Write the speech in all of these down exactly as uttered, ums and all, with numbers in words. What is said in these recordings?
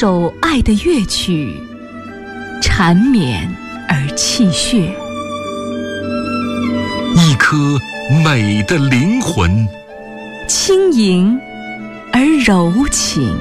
首爱的乐曲，缠绵而气血。 一颗美的灵魂， 轻盈而柔情。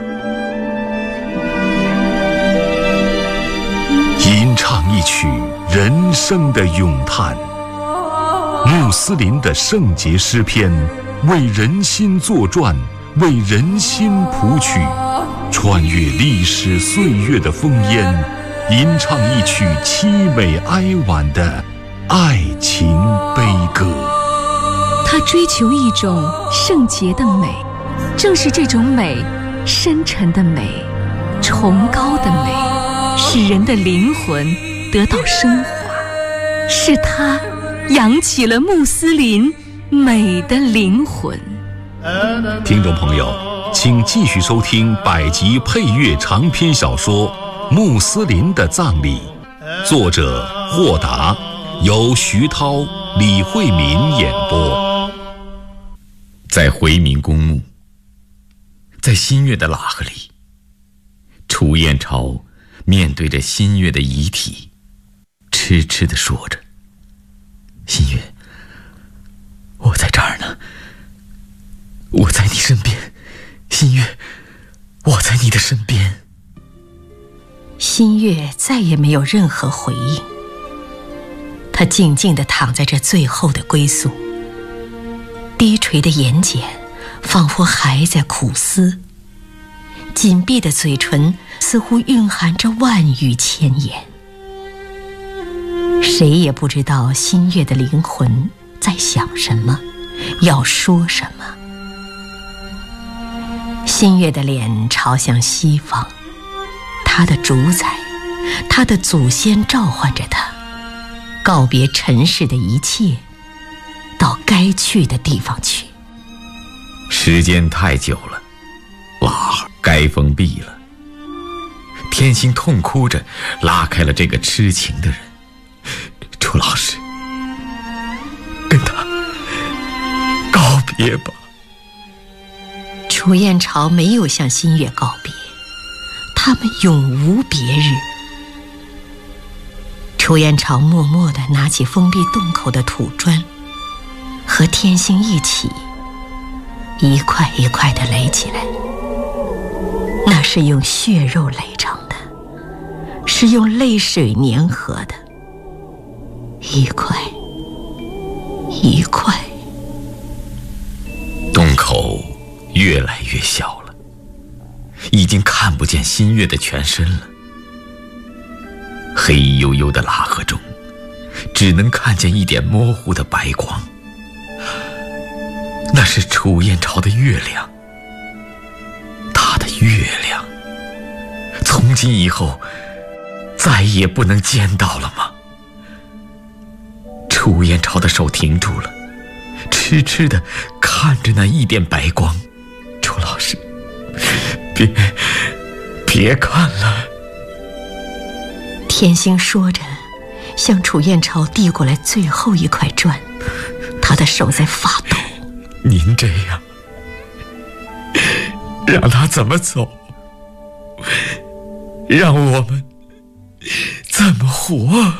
吟唱一曲人生的咏叹，穆斯林的圣洁诗篇，为人心作传，为人心谱曲，穿越历史岁月的烽烟，吟唱一曲凄美哀婉的爱情悲歌。 他追求一种圣洁的美，正是这种美，深沉的美，崇高的美，使人的灵魂得到升华，是他扬起了穆斯林美的灵魂。 听众朋友，请继续收听百集配乐长篇小说《穆斯林的葬礼》，作者霍达，由徐涛、李慧敏演播。 在回民公墓，在新月的喇合里，楚燕朝面对着新月的遗体，痴痴地说着：“新月，我在这儿呢，我在你身边，新月，我在你的身边。” 新月再也没有任何回应，他静静地躺在这最后的归宿，低垂的眼睑仿佛还在苦思，紧闭的嘴唇似乎蕴含着万语千言。谁也不知道新月的灵魂在想什么，要说什么。新月的脸朝向西方，他的主宰，他的祖先召唤着他，告别尘世的一切，到该去的地方去。 时间太久了，喇该封闭了。天心痛哭着拉开了这个痴情的人。楚老师，跟他告别吧。 楚燕朝没有向新月告别，他们永无别日。楚燕朝默默地拿起封闭洞口的土砖，和天星一起一块一块地垒起来。那是用血肉垒成的，是用泪水粘合的，一块一块。 洞口越来越小了，已经看不见新月的全身了。黑黝黝的喇合中，只能看见一点模糊的白光。那是楚燕朝的月亮，他的月亮，从今以后再也不能见到了吗？楚燕朝的手停住了，痴痴地看着那一点白光。楚老师，别别看了。 天星说着，向楚燕朝递过来最后一块砖，他的手在发抖。 您这样让他怎么走？让我们怎么活？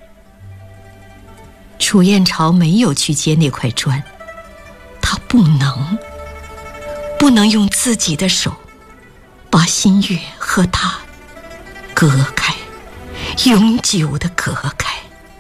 楚燕朝没有去接那块砖，他不能不能用自己的手把新月和他隔开，永久地隔开。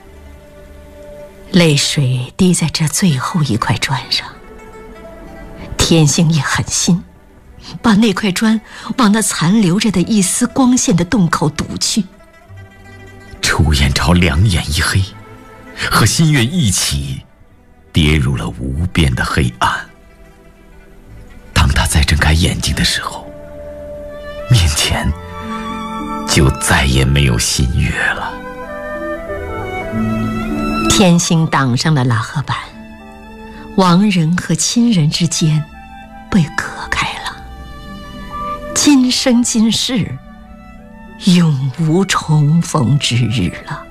泪水滴在这最后一块砖上，天星也狠心，把那块砖往那残留着的一丝光线的洞口堵去。 楚燕朝两眼一黑，和新月一起跌入了无边的黑暗。当他再睁开眼睛的时候，面前就再也没有新月了。 天星挡上了喇合板，亡人和亲人之间被隔开了，今生今世永无重逢之日了。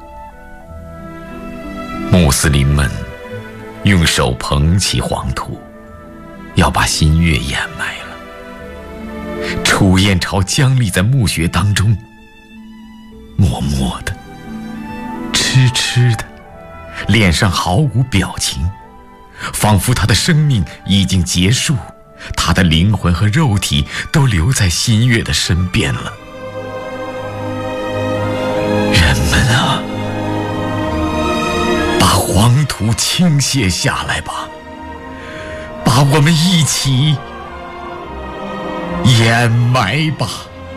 穆斯林们用手捧起黄土，要把新月掩埋了。楚楚燕朝僵立在墓穴当中，默默的，痴痴的，脸上毫无表情，仿佛他的生命已经结束，他的灵魂和肉体都留在新月的身边了。人们啊，把黄土倾泻下来吧，把我们一起掩埋吧。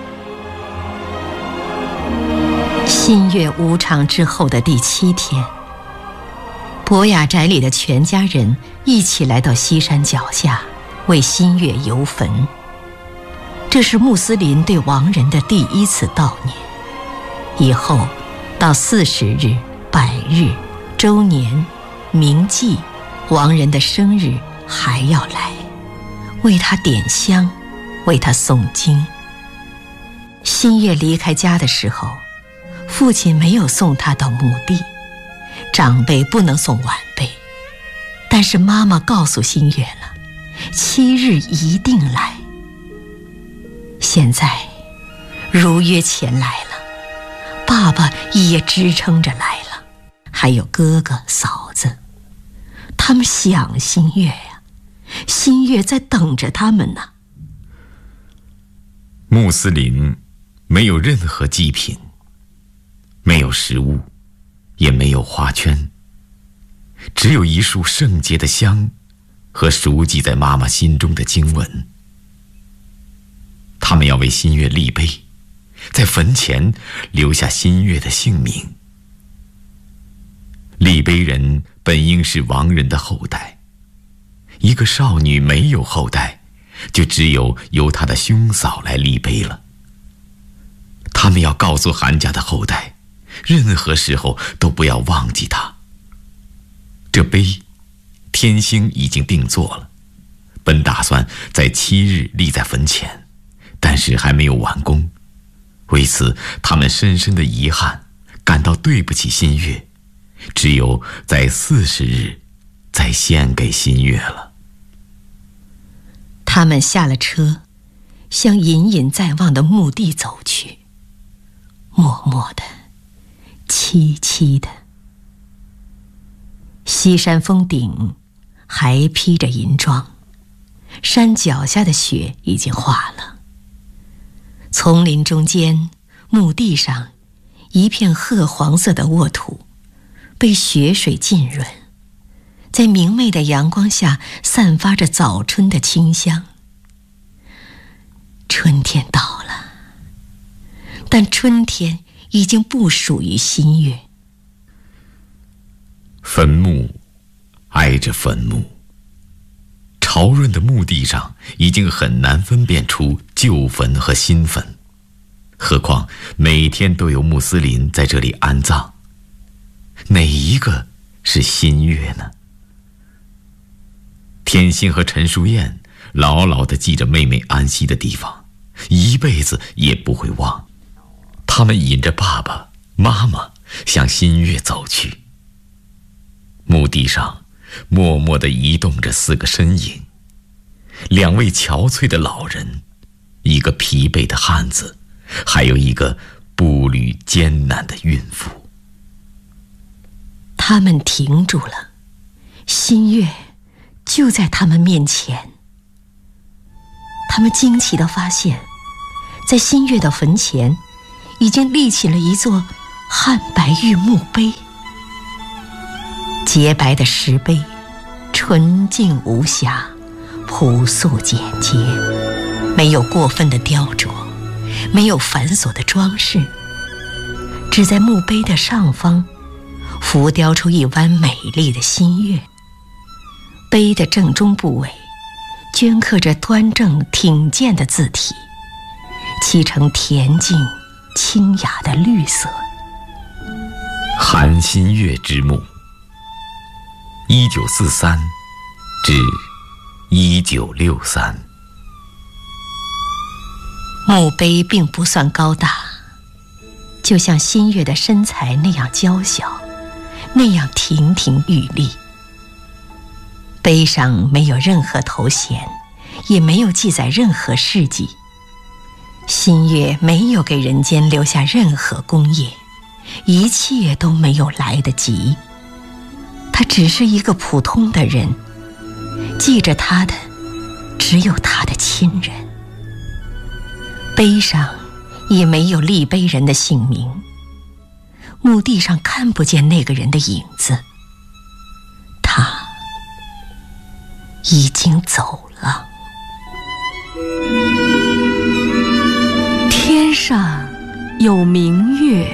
新月无常之后的第七天，博雅宅里的全家人一起来到西山脚下为新月游坟。这是穆斯林对亡人的第一次悼念，以后到四十日、百日、周年、冥祭、亡人的生日还要来，为他点香，为他诵经。新月离开家的时候，父亲没有送他到墓地，长辈不能送晚辈，但是妈妈告诉新月了，七日一定来。现在如约前来了，爸爸也支撑着来了，还有哥哥嫂子，他们想新月呀、啊，新月在等着他们呢。 穆斯林没有任何祭品，没有食物，也没有花圈，只有一束圣洁的香和熟记在妈妈心中的经文。他们要为新月立碑，在坟前留下新月的姓名。立碑人本应是亡人的后代，一个少女没有后代，就只有由她的兄嫂来立碑了。他们要告诉韩家的后代，任何时候都不要忘记他。这碑，天星已经定做了，本打算在七日立在坟前，但是还没有完工。为此，他们深深的遗憾，感到对不起新月，只有在四十日再献给新月了。 他们下了车，向隐隐在望的墓地走去，默默的，凄凄的。西山峰顶还披着银装，山脚下的雪已经化了。丛林中间，墓地上，一片褐黄色的沃土，被雪水浸润，在明媚的阳光下散发着早春的清香。春天到了，但春天已经不属于新月。 坟墓挨着坟墓，潮润的墓地上已经很难分辨出旧坟和新坟，何况每天都有穆斯林在这里安葬，哪一个是新月呢？天心和陈淑燕牢牢地记着妹妹安息的地方，一辈子也不会忘。他们引着爸爸妈妈向新月走去。墓地上默默地移动着四个身影，两位憔悴的老人，一个疲惫的汉子，还有一个步履艰难的孕妇。 他们停住了，新月就在他们面前。他们惊奇地发现，在新月的坟前已经立起了一座汉白玉墓碑。洁白的石碑，纯净无瑕，朴素简洁，没有过分的雕琢，没有繁琐的装饰，只在墓碑的上方浮雕出一弯美丽的新月。碑的正中部位镌刻着端正挺健的字体，漆成恬静清雅的绿色。 韩新月之墓，一九四三至一九六三。 墓碑并不算高大，就像新月的身材那样娇小，那样亭亭玉立。碑上没有任何头衔，也没有记载任何事迹， 新月没有给人间留下任何功业，一切都没有来得及。他只是一个普通的人，记着他的只有他的亲人，碑上也没有立碑人的姓名，墓地上看不见那个人的影子，他已经走了。 天上有明月，